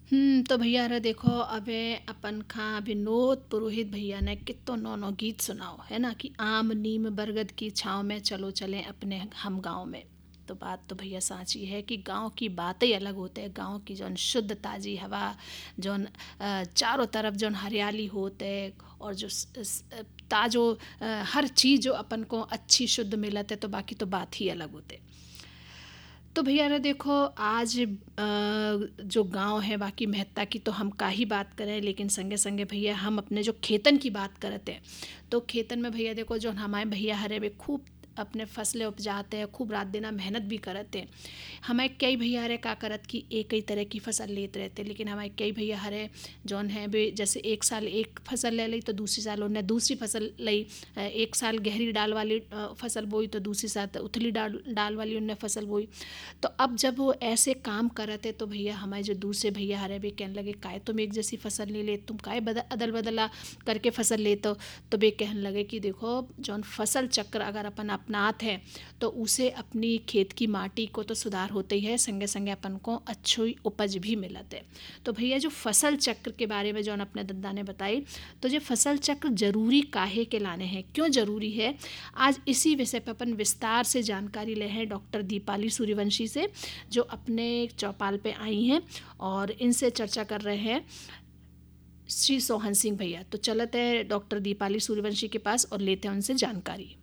तो भैया अरे देखो, अबे अपन खा विनोद पुरोहित भैया ने कितो नौ नौ गीत सुनाओ है ना, कि आम नीम बरगद की छाँव में चलो चलें अपने हम गांव में। तो बात तो भैया साची है कि गांव की बातें ही अलग होते हैं। गांव की जौन शुद्ध ताज़ी हवा, जौन चारों तरफ जौन हरियाली होते, और जो ताजो हर चीज़ जो अपन को अच्छी शुद्ध मिलत है, तो बाकी तो बात ही अलग होते। तो भैया रे देखो, आज जो गांव है बाकी महत्ता की तो हम का ही बात करें, लेकिन संगे संगे भैया हम अपने जो खेतन की बात करते हैं। तो खेतन में भैया देखो, जो हमारे भैया हरे वे खूब अपने फसलें उपजाते हैं, खूब रात दिन मेहनत भी करते हैं। हमारे कई भैया हरे का करत कि एक ही तरह की फसल लेते रहते, लेकिन हमारे कई भैया हरे जौन है वे जैसे एक साल एक फसल ले ली तो दूसरी साल उन्हें दूसरी फसल ली। एक साल गहरी डाल वाली फसल बोई तो दूसरी साल उथली डाल डाल वाली उन्हें फसल बोई। तो अब जब वो ऐसे काम करते तो भैया हमारे जो दूसरे भैया हरे भी कहने लगे, काहे तुम एक जैसी फसल नहीं ले, तुम काहे अदल बदला करके फसल लेते हो। तो वे कहने लगे कि देखो, जौन फसल चक्र अगर अपन अपनात है तो उसे अपनी खेत की माटी को तो सुधार होते ही है, संगे संगे अपन को अच्छी उपज भी मिलत है। तो भैया जो फसल चक्र के बारे में जौन अपने दद्दा ने बताई, तो जो फसल चक्र जरूरी काहे के लाने हैं, क्यों जरूरी है, आज इसी विषय पर अपन विस्तार से जानकारी ले हैं डॉक्टर दीपाली सूर्यवंशी से, जो अपने चौपाल पे आई हैं, और इनसे चर्चा कर रहे हैं श्री सोहन सिंह भैया। तो चलते हैं डॉक्टर दीपाली सूर्यवंशी के पास और लेते हैं उनसे जानकारी।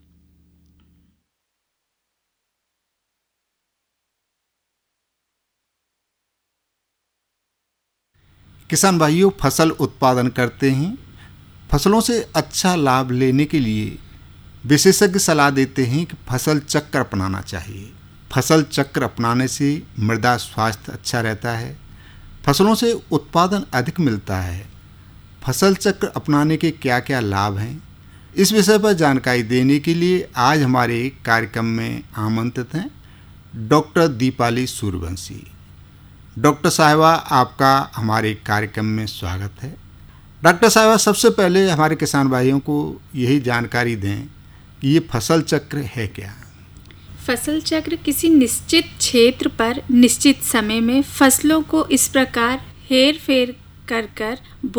किसान भाइयों फसल उत्पादन करते हैं। फसलों से अच्छा लाभ लेने के लिए विशेषज्ञ सलाह देते हैं कि फसल चक्र अपनाना चाहिए। फसल चक्र अपनाने से मृदा स्वास्थ्य अच्छा रहता है, फसलों से उत्पादन अधिक मिलता है। फसल चक्र अपनाने के क्या क्या लाभ हैं, इस विषय पर जानकारी देने के लिए आज हमारे कार्यक्रम में आमंत्रित हैं डॉक्टर दीपाली सूर्यवंशी। डॉक्टर साहिबा, आपका हमारे कार्यक्रम में स्वागत है। डॉक्टर साहिबा, सबसे पहले हमारे किसान भाइयों को यही जानकारी दें कि ये फसल चक्र है क्या। फसल चक्र किसी निश्चित क्षेत्र पर निश्चित समय में फसलों को इस प्रकार हेर फेर कर